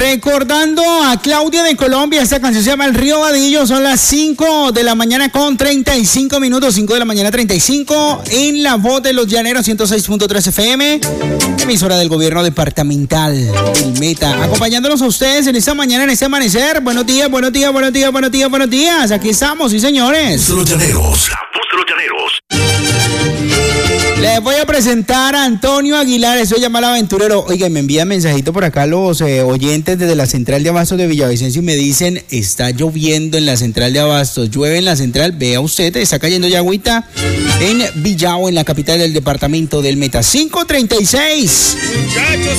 Recordando a Claudia de Colombia, esta canción se llama El Río Vadillo. Son las 5 de la mañana con 35 minutos, 5 de la mañana 35, en La Voz de los Llaneros, 106.3 FM, emisora del gobierno departamental del Meta, acompañándonos a ustedes en esta mañana, en este amanecer. Buenos días, buenos días, buenos días, buenos días, buenos días. Aquí estamos, sí señores. La Voz de los Llaneros, La Voz de los Llaneros. Les voy a presentar a Antonio Aguilar, eso se llama El Aventurero. Oiga, me envían mensajito por acá los oyentes desde la central de Abastos de Villavicencio y me dicen, está lloviendo en la central de Abastos, llueve en la central, vea usted, está cayendo ya agüita en Villao, en la capital del departamento del Meta. 5:36. Muchachos,